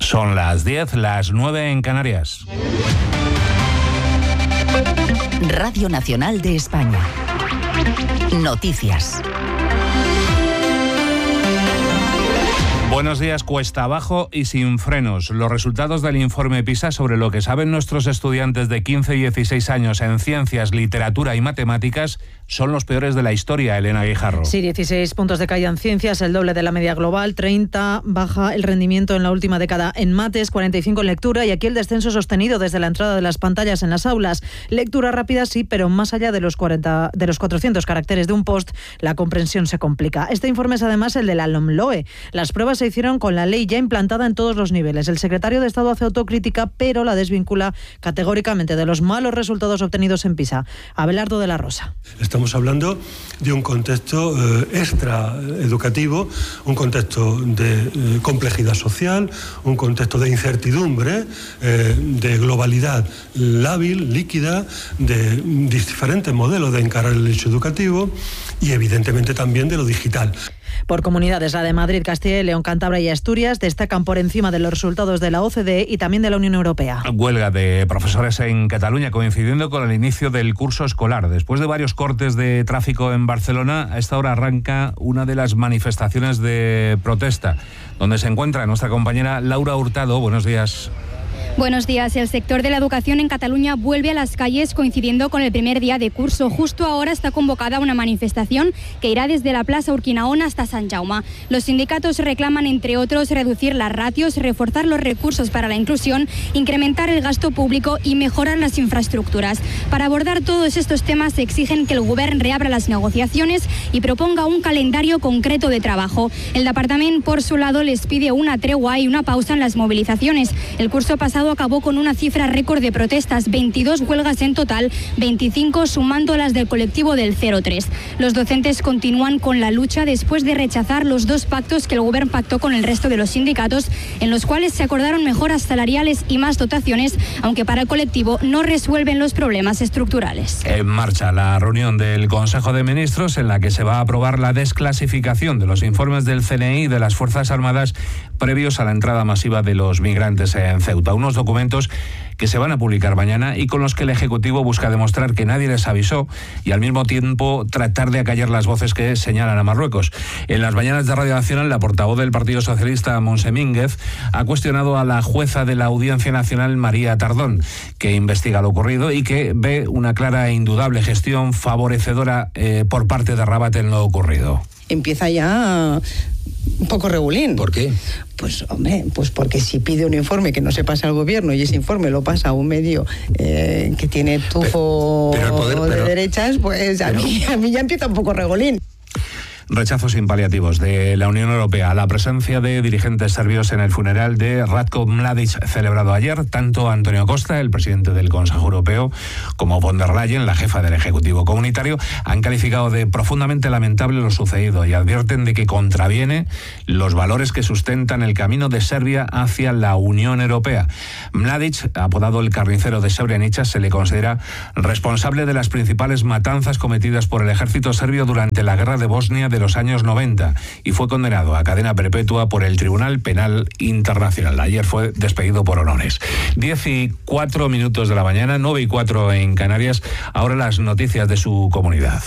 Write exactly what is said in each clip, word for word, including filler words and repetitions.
Son las diez, las nueve en Canarias. Radio Nacional de España. Noticias. Buenos días. Cuesta abajo y sin frenos. Los resultados del informe PISA sobre lo que saben nuestros estudiantes de quince y dieciséis años en ciencias, literatura y matemáticas son los peores de la historia, Elena Guijarro. Sí, dieciséis puntos de caída en ciencias, el doble de la media global, treinta baja el rendimiento en la última década en mates, cuarenta y cinco en lectura y aquí el descenso sostenido desde la entrada de las pantallas en las aulas. Lectura rápida sí, pero más allá de los cuarenta, de los cuatrocientos caracteres de un post, la comprensión se complica. Este informe es además el de la LOMLOE. Las pruebas se hicieron con la ley ya implantada en todos los niveles. El secretario de Estado hace autocrítica, pero la desvincula categóricamente de los malos resultados obtenidos en PISA. Abelardo de la Rosa. Estamos hablando de un contexto eh, extra educativo, un contexto de eh, complejidad social, un contexto de incertidumbre, eh, de globalidad lábil, líquida, de diferentes modelos de encarar el hecho educativo y evidentemente también de lo digital. Por comunidades, la de Madrid, Castilla y León, Cantabria y Asturias destacan por encima de los resultados de la O C D E y también de la Unión Europea. Huelga de profesores en Cataluña coincidiendo con el inicio del curso escolar. Después de varios cortes de tráfico en Barcelona, a esta hora arranca una de las manifestaciones de protesta, donde se encuentra nuestra compañera Laura Hurtado. Buenos días. Buenos días. El sector de la educación en Cataluña vuelve a las calles coincidiendo con el primer día de curso. Justo ahora está convocada una manifestación que irá desde la Plaza Urquinaona hasta Sant Jaume. Los sindicatos reclaman, entre otros, reducir las ratios, reforzar los recursos para la inclusión, incrementar el gasto público y mejorar las infraestructuras. Para abordar todos estos temas exigen que el Govern reabra las negociaciones y proponga un calendario concreto de trabajo. El Departament, por su lado, les pide una tregua y una pausa en las movilizaciones. El curso pasado acabó con una cifra récord de protestas, veintidós huelgas en total, veinticinco sumando las del colectivo del cero tres. Los docentes continúan con la lucha después de rechazar los dos pactos que el Gobierno pactó con el resto de los sindicatos, en los cuales se acordaron mejoras salariales y más dotaciones, aunque para el colectivo no resuelven los problemas estructurales. En marcha la reunión del Consejo de Ministros en la que se va a aprobar la desclasificación de los informes del C N I y de las Fuerzas Armadas previos a la entrada masiva de los migrantes en Ceuta. Unos documentos que se van a publicar mañana y con los que el Ejecutivo busca demostrar que nadie les avisó y al mismo tiempo tratar de acallar las voces que señalan a Marruecos. En las mañanas de Radio Nacional, la portavoz del Partido Socialista, Montse Mínguez, ha cuestionado a la jueza de la Audiencia Nacional, María Tardón, que investiga lo ocurrido y que ve una clara e indudable gestión favorecedora eh, por parte de Rabat en lo ocurrido. Empieza ya un poco regulín. ¿Por qué? Pues, hombre, pues porque si pide un informe que no se pasa al gobierno y ese informe lo pasa a un medio eh, que tiene tufo pero, pero el poder, pero, de derechas, pues a, pero, mí, a mí ya empieza un poco regulín. Rechazos sin paliativos de la Unión Europea a la presencia de dirigentes serbios en el funeral de Ratko Mladic celebrado ayer. Tanto Antonio Costa, el presidente del Consejo Europeo, como von der Leyen, la jefa del Ejecutivo Comunitario, han calificado de profundamente lamentable lo sucedido y advierten de que contraviene los valores que sustentan el camino de Serbia hacia la Unión Europea. Mladic, apodado el carnicero de Srebrenica, se le considera responsable de las principales matanzas cometidas por el ejército serbio durante la guerra de Bosnia de los años noventa y fue condenado a cadena perpetua por el Tribunal Penal Internacional. Ayer fue despedido por honores. Diez y cuatro minutos de la mañana, nueve y cuatro en Canarias. Ahora las noticias de su comunidad.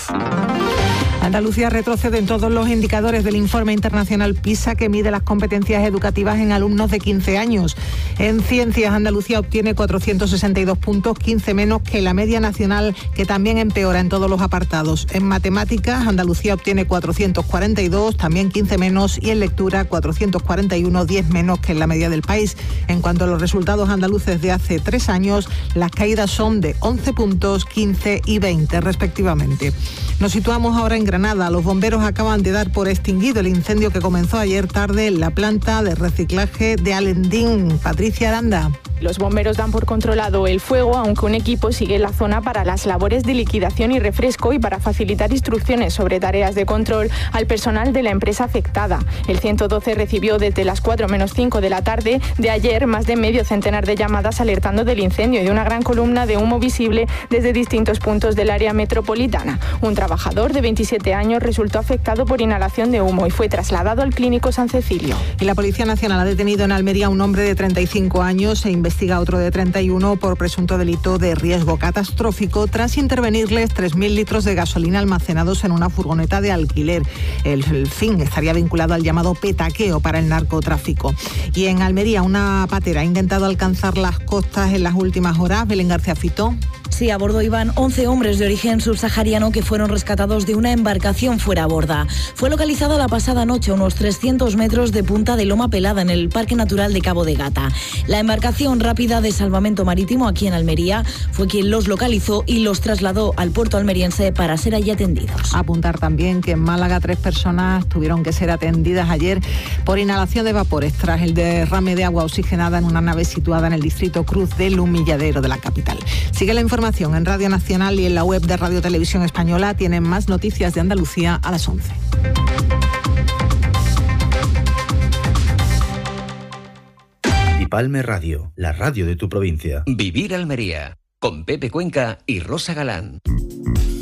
Andalucía retrocede en todos los indicadores del informe internacional PISA que mide las competencias educativas en alumnos de quince años. En ciencias, Andalucía obtiene cuatrocientos sesenta y dos puntos, quince menos que la media nacional, que también empeora en todos los apartados. En matemáticas, Andalucía obtiene cuatrocientos cuarenta y dos, también quince menos, y en lectura cuatrocientos cuarenta y uno, diez menos que en la media del país. En cuanto a los resultados andaluces de hace tres años, las caídas son de once puntos, quince y veinte respectivamente. Nos situamos ahora en Granada. Los bomberos acaban de dar por extinguido el incendio que comenzó ayer tarde en la planta de reciclaje de Alendín. Patricia Aranda. Los bomberos dan por controlado el fuego, aunque un equipo sigue en la zona para las labores de liquidación y refresco y para facilitar instrucciones sobre tareas de control al personal de la empresa afectada. El ciento doce recibió desde las cuatro menos cinco de la tarde de ayer más de medio centenar de llamadas alertando del incendio y de una gran columna de humo visible desde distintos puntos del área metropolitana. Un trabajador de veintisiete años resultó afectado por inhalación de humo y fue trasladado al Clínico San Cecilio. Y la Policía Nacional ha detenido en Almería a un hombre de treinta y cinco años e investiga a otro de treinta y uno por presunto delito de riesgo catastrófico tras intervenirles tres mil litros de gasolina almacenados en una furgoneta de alquiler. El, el fin estaría vinculado al llamado petaqueo para el narcotráfico. Y en Almería una patera ha intentado alcanzar las costas en las últimas horas. Belén García Fito. Sí, a bordo iban once hombres de origen subsahariano que fueron rescatados de una embarcación fuera a borda. Fue localizada la pasada noche a unos trescientos metros de Punta de Loma Pelada, en el Parque Natural de Cabo de Gata. La embarcación rápida de salvamento marítimo aquí en Almería fue quien los localizó y los trasladó al puerto almeriense para ser allí atendidos. Apuntar también que en Málaga tres personas tuvieron que ser atendidas ayer por inhalación de vapores tras el derrame de agua oxigenada en una nave situada en el distrito Cruz del Humilladero de la capital. Sigue la información en Radio Nacional y en la web de Radio Televisión Española. Tienen más noticias de Andalucía a las once. Palme Radio, la radio de tu provincia. Vivir Almería, con Pepe Cuenca y Rosa Galán.